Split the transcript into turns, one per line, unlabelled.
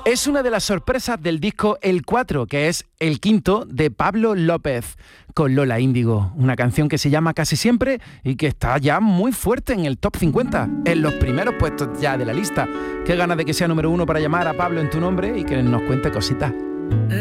Es una de las sorpresas del disco El 4, que es el quinto de Pablo López, con Lola Índigo, una canción que se llama Casi Siempre y que está ya muy fuerte en el top 50, en los primeros puestos ya de la lista. Qué ganas de que sea número 1 para llamar a Pablo en tu nombre y que nos cuente cositas.